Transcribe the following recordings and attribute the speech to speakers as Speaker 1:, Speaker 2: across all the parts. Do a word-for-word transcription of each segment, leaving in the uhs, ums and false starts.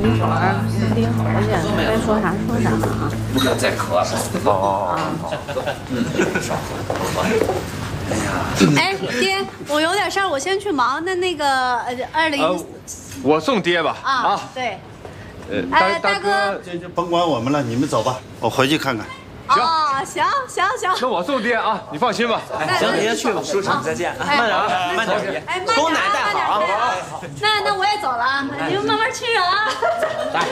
Speaker 1: 一会儿爹回去该说啥说啥啊。
Speaker 2: 不要再渴了。
Speaker 3: 哦。
Speaker 2: 嗯。
Speaker 1: 哎，爹，我有点事儿，我先去忙。那那个呃，二零、呃，
Speaker 3: 我送爹吧。
Speaker 1: 啊，啊对。
Speaker 3: 呃，
Speaker 1: 哎，
Speaker 3: 大
Speaker 1: 哥，
Speaker 4: 这就甭管我们了，你们走吧，我回去看看。
Speaker 3: 行，
Speaker 1: 哦，行行行。
Speaker 3: 那我送爹啊，你放心吧。
Speaker 2: 行，爷爷去吧，叔叔再见啊，慢点啊，慢点，爷，
Speaker 1: 哎，
Speaker 2: 给我奶带好啊。
Speaker 1: 好，那那我也走了啊，你们慢慢吃啊。
Speaker 2: 来。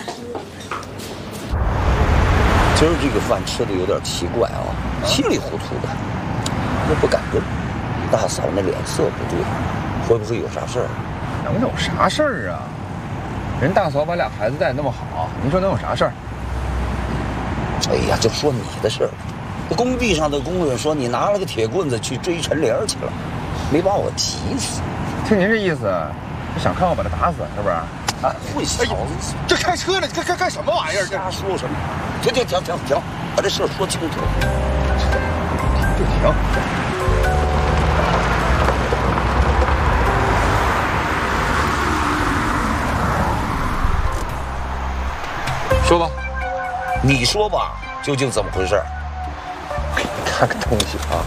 Speaker 5: 今儿这个饭吃的有点奇怪啊，稀里糊涂的。我不敢认，大嫂那脸色不对，会不会有啥事儿？
Speaker 3: 能有啥事儿啊？人大嫂把俩孩子带那么好，您说能有啥事儿？
Speaker 5: 哎呀，就说你的事儿，工地上的工人说你拿了个铁棍子去追陈玲去了，没把我急死。
Speaker 3: 听您这意思，想看我把他打死是不是？
Speaker 5: 啊，会小子，
Speaker 3: 这开车呢？干干干什么玩意儿？这
Speaker 5: 瞎说什么？停停停停停，把这事儿说清楚。
Speaker 3: 就停。说吧，
Speaker 5: 你说吧，究竟怎么回事？
Speaker 3: 看个东西啊，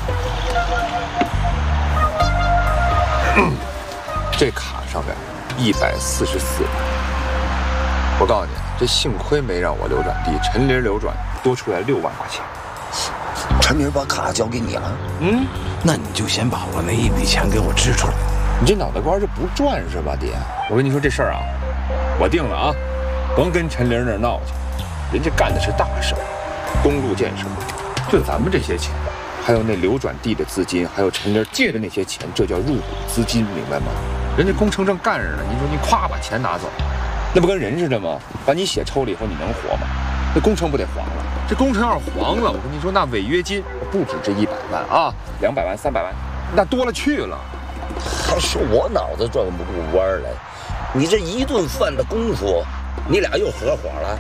Speaker 3: 嗯、这卡上面一百四十四。我告诉你，这幸亏没让我流转地，陈林流转多出来六万块钱。
Speaker 5: 陈林把卡交给你了？
Speaker 3: 嗯，
Speaker 6: 那你就先把我那一笔钱给我支出来。
Speaker 3: 你这脑袋瓜是不转是吧，爹？我跟你说这事儿啊，我定了啊。甭跟陈玲那儿闹去，人家干的是大事，公路建设，就咱们这些钱，还有那流转地的资金，还有陈玲借的那些钱，这叫入股资金，明白吗？人家工程正干着呢，你说你咵把钱拿走，那不跟人似的吗？把你血抽了以后，你能活吗？那工程不得黄了？这工程要是黄了，我跟你说，那违约金不止这一百万啊，两百万、三百万，那多了去了。
Speaker 5: 还说我脑子转不过弯来，你这一顿饭的功夫。你俩又合伙了？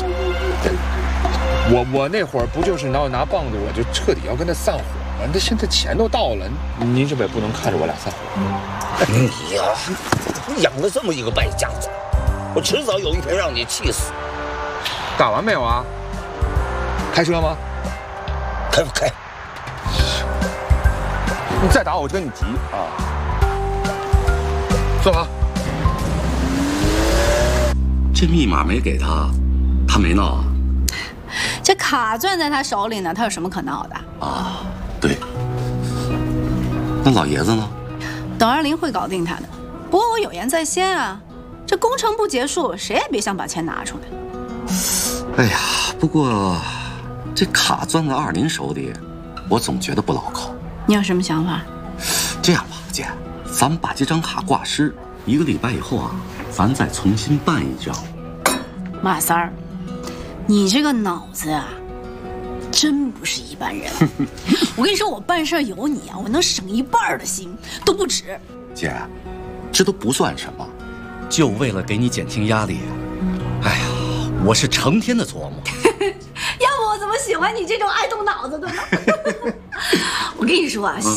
Speaker 3: 我我那会儿不就是拿拿棒子，我就彻底要跟他散伙了。那现在钱都到了，您这不也不能看着我俩散伙？
Speaker 5: 你呀，你养了这么一个败家子，我迟早有一天让你气死。
Speaker 3: 打完没有啊？开车吗？
Speaker 5: 开不开？
Speaker 3: 你再打我就跟你急啊！坐好。
Speaker 7: 这密码没给他，他没闹啊？
Speaker 1: 这卡攥在他手里呢，他有什么可闹的？
Speaker 7: 啊，对。那老爷子呢？
Speaker 1: 董二林会搞定他的。不过我有言在先啊，这工程不结束，谁也别想把钱拿出来。
Speaker 7: 哎呀，不过这卡攥在二林手里，我总觉得不牢靠。
Speaker 1: 你有什么想法？
Speaker 7: 这样吧，姐，咱们把这张卡挂失，一个礼拜以后啊。咱再重新办一张。
Speaker 1: 马三儿，你这个脑子啊，真不是一般人。我跟你说，我办事有你啊，我能省一半的心都不止。
Speaker 7: 姐，这都不算什么，就为了给你减轻压力。哎呀，我是成天的琢磨。
Speaker 1: 要不我怎么喜欢你这种爱动脑子的呢？我跟你说啊。